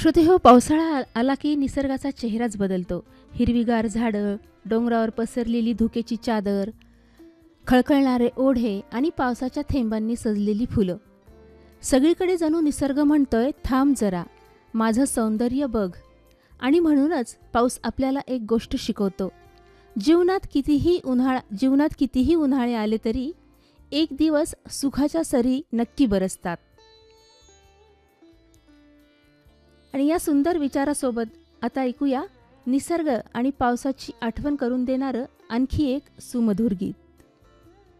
श्रोते हो, पावसाळा आला की निसर्गाचा चेहराच बदलतो. हिरवीगार झाडं, डोंगरावर पसरलेली धुक्याची चादर, खळखळणारे ओढे आणि पावसाच्या थेंबांनी सजलेली फुलं. सगळीकडे जणू निसर्ग म्हणतोय, थांब जरा, माझं सौंदर्य बघ. आणि म्हणूनच पाऊस आपल्याला एक गोष्ट शिकवतो. जीवनात कितीही उन्हाळे आले तरी एक दिवस सुखाच्या सरी नक्की बरसतात. आणि या सुंदर विचारासोबत आता ऐकूया निसर्ग आणि पावसाची आठवण करून देणारं आणखी एक सुमधुर गीत.